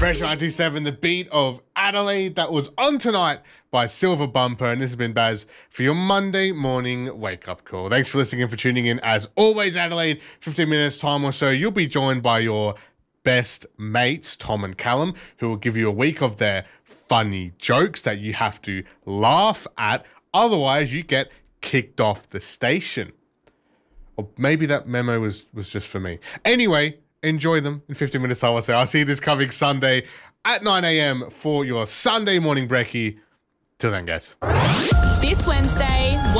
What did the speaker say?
Fresh 97, the beat of Adelaide that was on tonight by Silver Bumper. And this has been Baz for your Monday morning wake-up call. Thanks for listening and for tuning in. As always, Adelaide, 15 minutes time or so, you'll be joined by your best mates, Tom and Callum, who will give you a week of their funny jokes that you have to laugh at. Otherwise, you get kicked off the station. Or maybe that memo was just for me. Anyway, enjoy them in 15 minutes, I will say. I'll see you this coming Sunday at 9 a.m. for your Sunday morning brekkie. Till then, guys. This Wednesday,